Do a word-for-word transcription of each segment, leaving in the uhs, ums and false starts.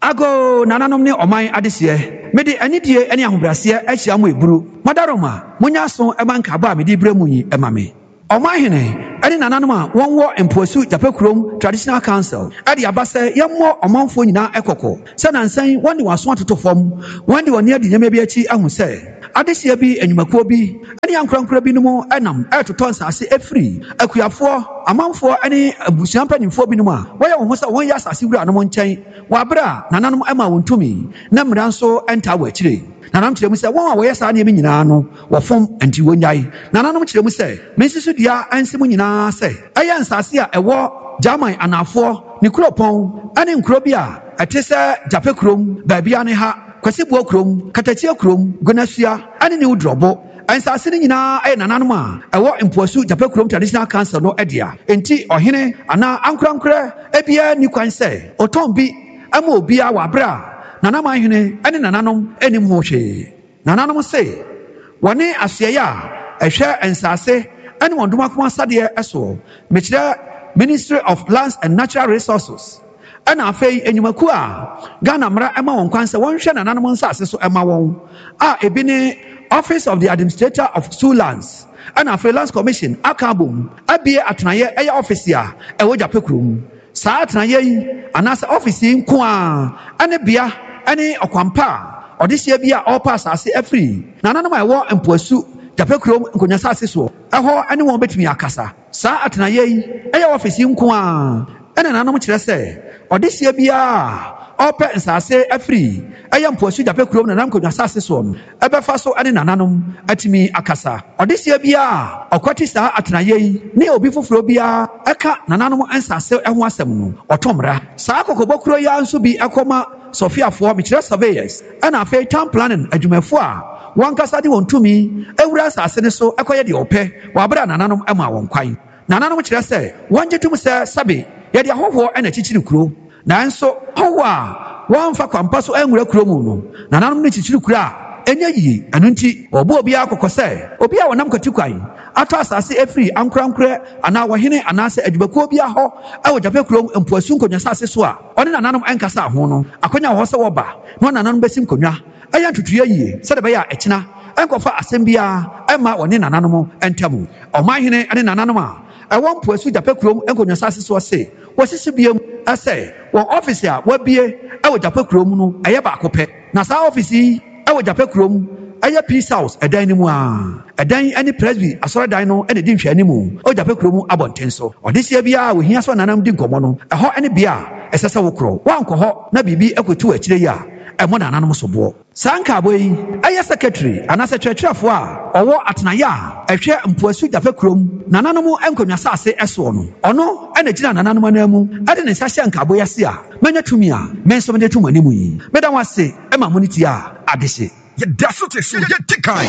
ago nananom ne oman adehye mede anidie ene ahobrase ahia mo eburu modaroma munya so emanka ba mede bremu yi emame oman hene ene nananom a wonwo emposu Japekurom Traditional Council ade abase yemmo omanfo nyina ekoko se nansan wonde waso atoto fam wonde woni ade nyame bi achi ahu se adehye bi enyumakuo bi ene yankrankra bi numu enam etoto nsase efri akuyafo amanfo ene abusuampanimfo bi numu a woyɛ wo ho sɛ won yɛ asase wura no nkyɛn wabra nananom ama wontumi na mmira nso enta wa akire nanam kyerɛ mu sɛ wɔn a wɔyɛ saa nneɛma nyinaa no wɔfom anti wonyae nananom kyerɛ mu sɛ mensiso dua ansem nyinaa sɛ ɛyɛ nsase a ɛwɔ German anafoɔ ne kuropɔn ane nkuro bi a ɛte sɛ Japekurom baabia ne ha Kwasibuo kurom Katachie kurom Gonasua ane ne Udrobo nsase ne nyinaa ɛyɛ nananom a ɛwɔ mpoasu Japekurom Traditional Council no ɛdea enti ɔhene ana ankorankora ebia ni kwan sɛ ɔtɔn bi ama obia wabra nanam ahene ane nananom anim ho hwee nananom se wɔne asoɛyɛ a ɛhwɛ nsase ane wɔn domakoma sadeɛ ɛso mekyerɛ Ministry of Lands and Natural Resources ɛna afei enyumaku a Ghana mmara ɛma wɔn kwan sɛ wɔnhwɛ nananom nsase so ɛma wɔn a ebi ne Office of the Administrator of Zoo Lands and afei Lands Commission akabom abie atenaye ɛyɛ office a ɛwɔ Japekurom saa atenaye yi anasa office yi nko a ɛne bea ɛne ɔkwampa a ɔde hyia bi a ɔpa asase afiri nananom a ɛwɔ mpoasu Japekurom nkonyasase so ɛhɔ ɛne wɔn betumi akasa saa atenaye yi ɛyɛ office yi nko a ɛne nananom kyerɛ sɛ ɔde hyia bi a ɔpɛ nsase afiri ɛyɛ mpoasu Japekurom nanam nkonyasase so no ɛbɛfa so ɛne nananom atumi akasa ɔde hyia bi a ɔkwati saa atenaye yi ne obi foforo bi a ɛka nananom nsase ɛho asɛm no ɔtɔmra saa kokobɔkuro ya nso bi ɛkɔma Sofiafoɔ mekyerɛ surveyors ɛna afei town planning adwumafo a wankasa de wɔn tumi ewura asase ne so ɛkɔyɛ deɛ ɔpɛ wabra nananom ɛma wɔn kwan nananom kyerɛ sɛ wɔngye tum sɛ sabe yɛde ahɔhoɔ ɛna kyikyiri kuro nanso hɔhoɔ a wɔmfa kwampa so ɛnwura kuro mu no nananom ne kyikyiri kuro a ɛnyɛ yie ɛno nti ɔbɔ obi akɔkɔ sɛ obi a wɔnam kwati kwan atɔ asase efiri ankorankora anaa wɔhene anaasɛ adwumakuo bi ahɔ ɛwɔ Japekurom mpoasu nkonyasase so a ɔne nananom ɛnkasa ho no akonya wɔ sɛ wɔba na nananom bɛsim konwa ɛyɛ ntutuya yie sɛde bɛyɛ a ɛkyena ɛnkɔfa asɛm biara ɛma wɔne nananom ɛntam ɔmanhene ɛne nananom a ɛwɔ mpoasu Japekurom nkonyasase so ɔse wɔsisi biem ɛsɛ wɔn office a wɔabie ɛwɔ Japekurom no ɛyɛ baako pɛ na saa office yi ɛwɔ Japekurom ɛyɛ Peace House ɛdan no mu a ɛdan ɛne Presby asɔredan no ɛna di nhwɛ anim ɛwɔ Japekurom abɔnten so ɔde hyia biara wɔhia so nanam di nkɔmmɔ no ɛhɔ ɛne bea a ɛsɛ sɛ wokorɔ wankɔ hɔ na biribi ɛkɔtu akyire yi a ɛmɔ nananom so boɔ saa nkaabɔ yi ɛyɛ secretary anaasɛ kyerɛkyerɛfoɔ a ɔwɔ atenaeɛ a ɛhwɛ mpoasu Japekurom nananom nkonnwasase ɛsoɔ no ɔno ɛna gyina nananom anan mu ɛde ne nsa hyɛ nkaabɔ yi ase a mɛnya tumi a mɛnso mede to mu anim yi mɛda mo ase ɛma mo ne tie a adehye That's what it's your tikai.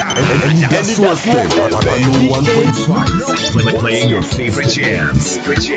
That's what it's playing your favorite jams.